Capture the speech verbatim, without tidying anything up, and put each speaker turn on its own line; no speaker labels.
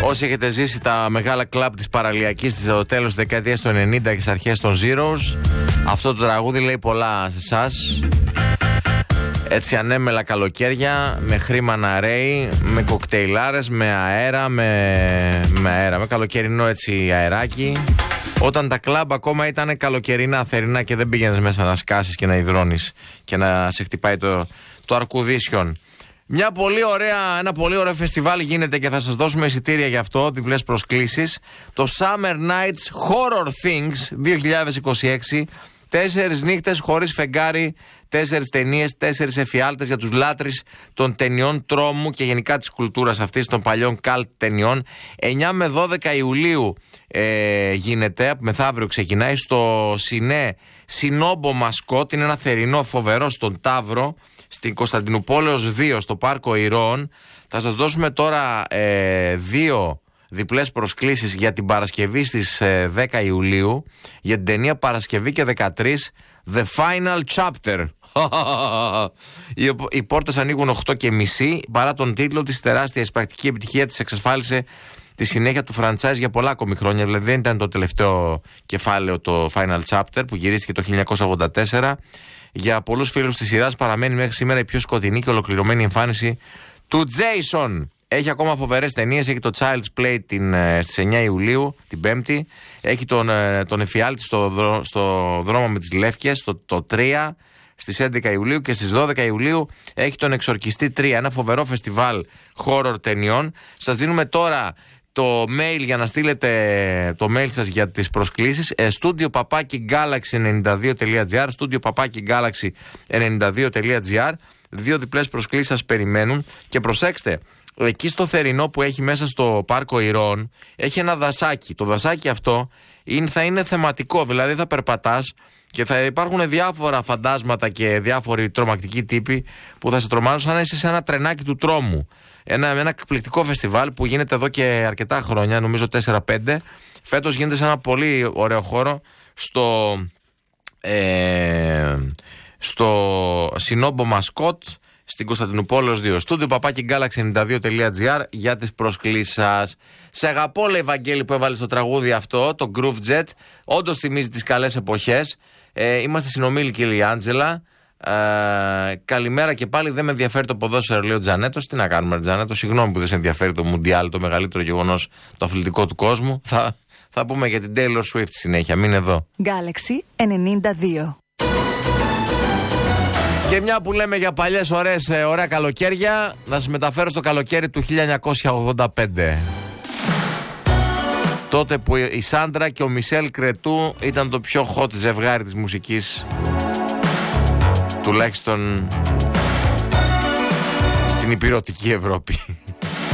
Όσοι έχετε ζήσει τα μεγάλα κλαμπ της παραλιακής στο τέλος της δεκαετίας του ενενήντα και στις αρχές των Zeros, αυτό το τραγούδι λέει πολλά σε εσάς. Έτσι ανέμελα καλοκαίρια, με χρήμα να ρέει, με κοκτέιλάρες, με αέρα, με, με αέρα, με καλοκαιρινό έτσι αεράκι. Όταν τα κλαμπ ακόμα ήταν καλοκαιρινά, θερινά και δεν πήγαινες μέσα να σκάσεις και να υδρώνεις και να σε χτυπάει το, το αρκουδίσιον. Μια πολύ ωραία, ένα πολύ ωραίο φεστιβάλ γίνεται και θα σας δώσουμε εισιτήρια γι' αυτό, διπλές προσκλήσεις. Το Summer Nights Horror Things δύο χιλιάδες είκοσι έξι. Τέσσερις νύχτες χωρίς φεγγάρι, τέσσερις ταινίες, τέσσερις εφιάλτες για τους λάτρεις των ταινιών τρόμου και γενικά της κουλτούρας αυτής των παλιών καλτ ταινιών. εννιά με δώδεκα Ιουλίου ε, γίνεται, μεθαύριο ξεκινάει στο Σινέ Σινόμπο Μασκότ. Είναι ένα θερινό φοβερό στον Ταύρο, στην Κωνσταντινούπολεως δύο, στο Πάρκο Ηρώων. Θα σας δώσουμε τώρα ε, δύο διπλές προσκλήσεις για την Παρασκευή στις ε, δέκα Ιουλίου, για την ταινία Παρασκευή και δεκατρείς, The Final Chapter. οι, οι πόρτες ανοίγουν οκτώ και μισή. Παρά τον τίτλο της, τεράστια εισπρακτική επιτυχία της εξασφάλισε τη συνέχεια του franchise για πολλά ακόμη χρόνια. Δηλαδή δεν ήταν το τελευταίο κεφάλαιο το Final Chapter που γυρίστηκε το χίλια εννιακόσια ογδόντα τέσσερα. Για πολλούς φίλους της σειράς παραμένει μέχρι σήμερα η πιο σκοτεινή και ολοκληρωμένη εμφάνιση του Jason. Έχει ακόμα φοβερές ταινίες. Έχει το Child's Play την, στις εννιά Ιουλίου, την Πέμπτη. Έχει τον, τον εφιάλτη στο, δρό, στο δρόμο με τις Λεύκες, το, το τρία, στις έντεκα Ιουλίου. Και στις δώδεκα Ιουλίου έχει τον Εξορκιστή τρία, ένα φοβερό φεστιβάλ horror ταινιών. Σας δίνουμε τώρα το mail για να στείλετε το mail σας για τις προσκλήσεις. Studio παπάκι γκάλαξι ενενήντα δύο τελεία τζι άρ, Studio παπάκι γκάλαξι ενενήντα δύο τελεία τζι άρ. Δύο διπλές προσκλήσεις σας περιμένουν. Και προσέξτε, εκεί στο θερινό που έχει μέσα στο Πάρκο Ηρώων έχει ένα δασάκι. Το δασάκι αυτό είναι, θα είναι θεματικό, δηλαδή θα περπατάς και θα υπάρχουν διάφορα φαντάσματα και διάφοροι τρομακτικοί τύποι που θα σε τρομάζουν σαν να είσαι σε ένα τρενάκι του τρόμου. Ένα, ένα εκπληκτικό φεστιβάλ που γίνεται εδώ και αρκετά χρόνια, νομίζω τέσσερα πέντε. Φέτος γίνεται σε ένα πολύ ωραίο χώρο στο, ε, στο Σινόμπο Μασκότ, στην Κωνσταντινούπολεως δύο. Στούντιο παπάκι γκάλαξι ενενήντα δύο τελεία τζι άρ για τις προσκλήσεις σας. Σε αγαπώ, λέει Βαγγέλη, που έβαλε στο τραγούδι αυτό, το Groove Jet. Όντως θυμίζει τις καλές εποχές. Ε, είμαστε συνομήλικοι, λέει η Άντζελα. Ε, καλημέρα και πάλι. Δεν με ενδιαφέρει το ποδόσφαιρο, λέει ο Τζανέτος. Τι να κάνουμε, Τζανέτο, συγγνώμη που δεν σε ενδιαφέρει το Μουντιάλ, το μεγαλύτερο γεγονός το αθλητικό του κόσμου. Θα, θα πούμε για την Taylor Swift στη συνέχεια. Μείνε εδώ.
Galaxy ενενήντα δύο.
Και μια που λέμε για παλιές ωραίες, ωραία καλοκαίρια, να σας μεταφέρω στο καλοκαίρι του χίλια εννιακόσια ογδόντα πέντε. Τότε που η Σάντρα και ο Μισελ Κρετού ήταν το πιο hot ζευγάρι της μουσικής, τουλάχιστον στην υπηρετική Ευρώπη.